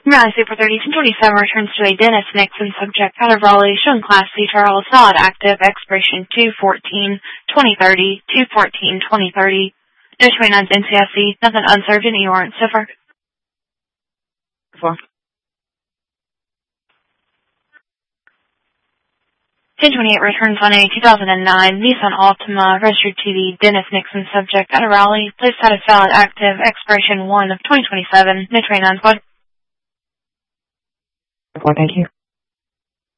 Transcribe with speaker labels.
Speaker 1: Rally Super 3027 returns to a Dennis Nixon subject out of Raleigh, showing Class C Charles, solid active, expiration 2/14/2030, 2/14/2030. No 29's NCSC, nothing unserved, any warrants so far. 1028 returns on a 2009 Nissan Altima registered to the Dennis Nixon subject out of Raleigh. Please status valid active, expiration 1/2027. No 29 squad.
Speaker 2: Thank you.